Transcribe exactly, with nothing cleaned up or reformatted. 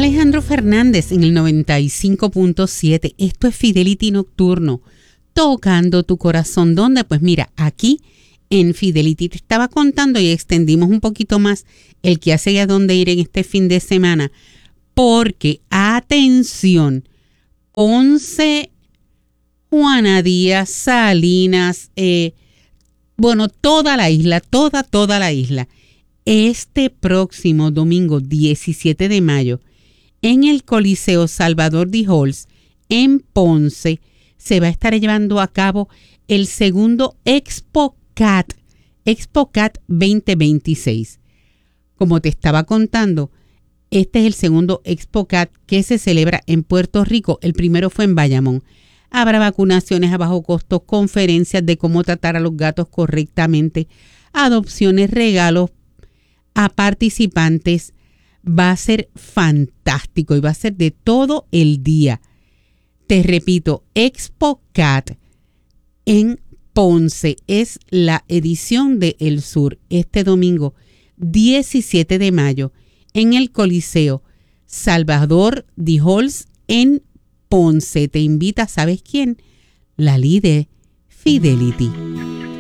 Alejandro Fernández en el noventa y cinco punto siete. Esto es Fidelity Nocturno, tocando tu corazón. ¿Dónde? Pues mira, aquí en Fidelity te estaba contando y extendimos un poquito más el que hace y a dónde ir en este fin de semana. Porque, atención, Ponce, Juana Díaz, Salinas, eh, bueno, toda la isla, toda, toda la isla. Este próximo domingo diecisiete de mayo, en el Coliseo Salvador de Halls, en Ponce, se va a estar llevando a cabo el segundo Expo Cat, Expo Cat veinte veintiséis. Como te estaba contando, este es el segundo Expo Cat que se celebra en Puerto Rico. El primero fue en Bayamón. Habrá vacunaciones a bajo costo, conferencias de cómo tratar a los gatos correctamente, adopciones, regalos a participantes. Va a ser fantástico y va a ser de todo el día. Te repito, Expo Cat en Ponce es la edición de El Sur este domingo diecisiete de mayo en el Coliseo Salvador de Halls en Ponce. Te invita, ¿sabes quién? La líder Fidelity.